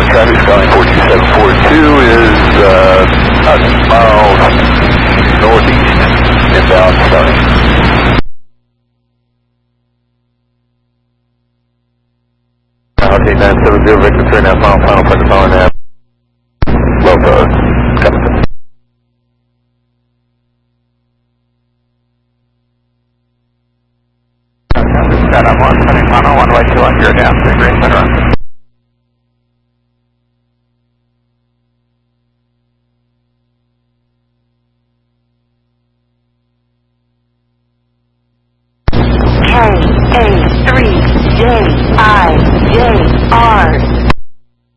traffic, Skyline 42742 is about miles northeast, inbound Skyline. Altitude 970, Victor 3.5 mile, final pressure power nav. Low coming. I'm 170 final, one-way 2 on your down, 3 green center. KA3JIJR